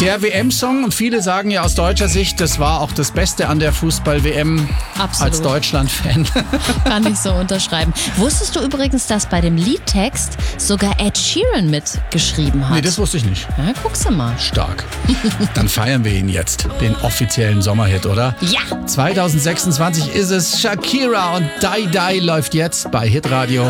Der WM-Song, und viele sagen ja aus deutscher Sicht, das war auch das Beste an der Fußball-WM. Absolut. Als Deutschland-Fan. Kann ich so unterschreiben. Wusstest du übrigens, dass bei dem Liedtext sogar Ed Sheeran mitgeschrieben hat? Nee, das wusste ich nicht. Ja, guck's mal. Stark. Dann feiern wir ihn jetzt, den offiziellen Sommerhit, oder? Ja! 2026 ist es. Shakira und Die Die läuft jetzt bei Hitradio.